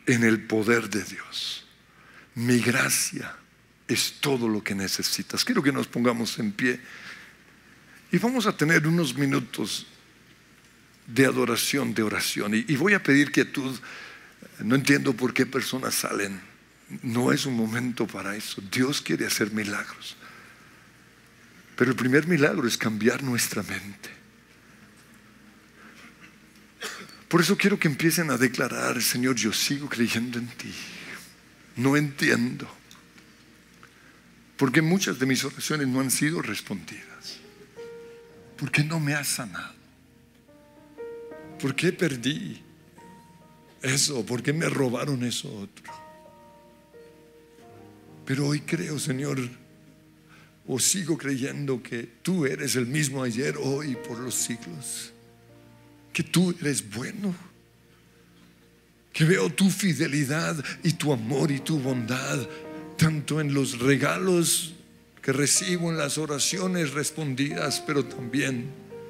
en el poder de Dios. Mi gracia es todo lo que necesitas. Quiero que nos pongamos en pie y vamos a tener unos minutos de adoración, de oración. Y voy a pedir quietud. No entiendo por qué personas salen. No es un momento para eso. Dios quiere hacer milagros. Pero el primer milagro es cambiar nuestra mente. Por eso quiero que empiecen a declarar: Señor, yo sigo creyendo en ti. No entiendo porque muchas de mis oraciones no han sido respondidas. ¿Por qué no me has sanado? ¿Por qué perdí eso? ¿Por qué me robaron eso otro? Pero hoy creo, Señor, o sigo creyendo que tú eres el mismo ayer, hoy y por los siglos. Que tú eres bueno. Que veo tu fidelidad y tu amor y tu bondad, tanto en los regalos que recibo, en las oraciones respondidas, pero también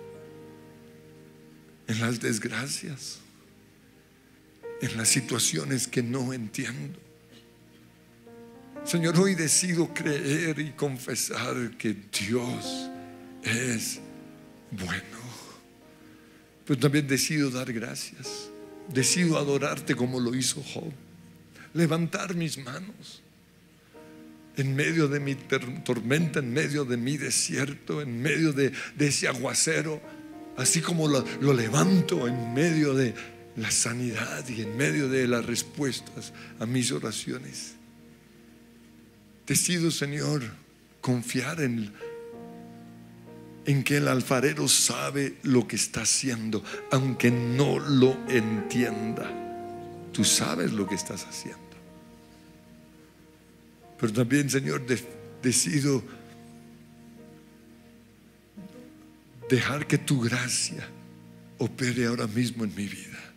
en las desgracias, en las situaciones que no entiendo. Señor, hoy decido creer y confesar que Dios es bueno. Pero también decido dar gracias. Decido adorarte como lo hizo Job. Levantar mis manos en medio de mi tormenta, en medio de mi desierto, en medio de ese aguacero. Así como lo levanto en medio de la sanidad y en medio de las respuestas a mis oraciones. Decido, Señor, confiar en que el alfarero sabe lo que está haciendo, aunque no lo entienda. Tú sabes lo que estás haciendo. Pero también, Señor, decido dejar que tu gracia opere ahora mismo en mi vida.